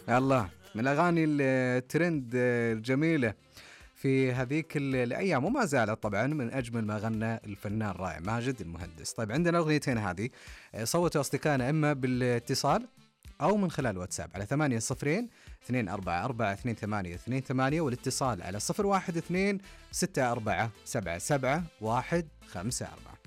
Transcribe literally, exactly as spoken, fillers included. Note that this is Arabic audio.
الله، من الأغاني الترند الجميلة في هذيك ال- الأيام، وما زالت طبعا من أجمل ما غنى الفنان الرائع ماجد المهندس. طيب عندنا أغنيتين هذه، آه، صوتوا أصدقائنا إما بالاتصال أو من خلال واتساب على ثمانية صفرين اثنين أربعة أربعة اثنين ثمانية اثنين ثمانية، والاتصال على صفر واحد اثنين ستة أربعة سبعة سبعة واحد خمسة أربعة.